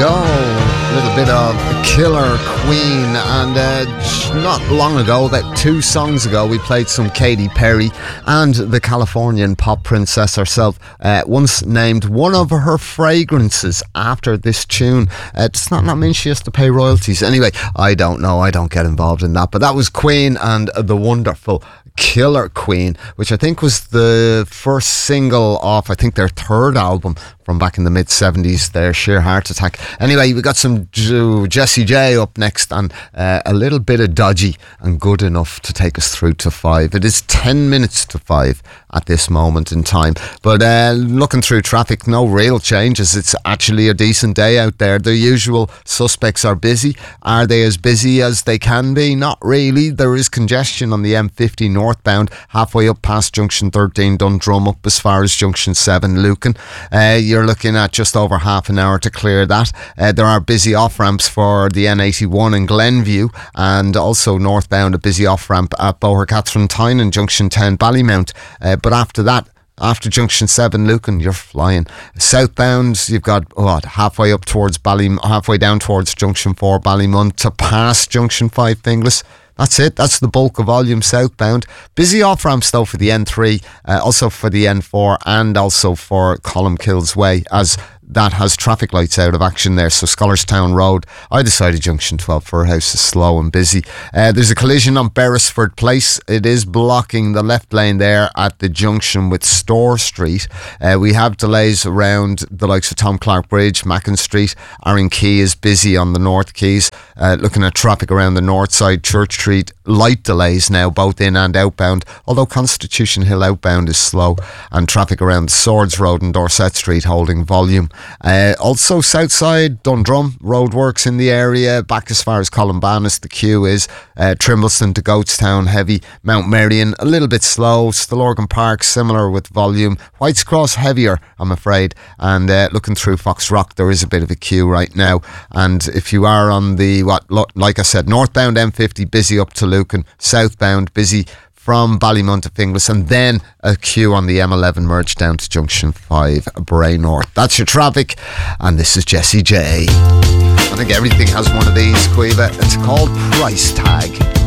go. A little bit of Killer Queen, and not long ago, about 2 songs ago, we played some Katy Perry, and the Californian pop princess herself once named one of her fragrances after this tune. Does that not mean she has to pay royalties? Anyway, I don't know, I don't get involved in that, but that was Queen and the wonderful Killer Queen, which I think was the first single off, I think, their third album from back in the mid-70s, their Sheer Heart Attack. Anyway, we got some Jessie J up next, and a little bit of Dodgy and Good Enough to take us through to 5. It is 10 minutes to 5 at this moment in time, but looking through traffic, no real changes. It's actually a decent day out there. The usual suspects are busy. Are they as busy as they can be? Not really. There is congestion on the M50 northbound, halfway up past Junction 13 Dundrum, up as far as Junction 7 Lucan. You're looking at just over half an hour to clear that. There are busy off-ramps for the N81 in Glenview, and also northbound a busy off-ramp at Boher-Catherine and Junction 10 Ballymount. But after that, after Junction 7 Lucan, you're flying. Southbound, you've got halfway down towards Junction 4 Ballymun to pass Junction 5 Finglas. That's it. That's the bulk of volume southbound. Busy off-ramps though for the N3, also for the N4, and also for Columkills Way, as that has traffic lights out of action there. So Scholarstown Road, either side of Junction 12 Furhouse, is slow and busy. There's a collision on Beresford Place. It is blocking the left lane there at the junction with Store Street. We have delays around the likes of Tom Clark Bridge, Mackin Street. Arran Quay is busy on the North Quays. Looking at traffic around the north side, Church Street, light delays now, both in and outbound, although Constitution Hill outbound is slow, and traffic around Swords Road and Dorset Street holding volume. Also Southside, Dundrum, roadworks in the area, back as far as Columbanus, the queue is. Trimbleston to Goatstown, heavy. Mount Merrion, a little bit slow. Stillorgan Park, similar with volume. Whites Cross, heavier, I'm afraid. And looking through Fox Rock, there is a bit of a queue right now. And if you are on the, like I said, northbound M50, busy up to Lucan. Southbound, busy from Ballymun to Finglas, and then a queue on the M11 merge down to Junction 5 Bray North. That's your traffic, and this is Jessie J. I think everything has one of these, Quiva. It's called Price Tag.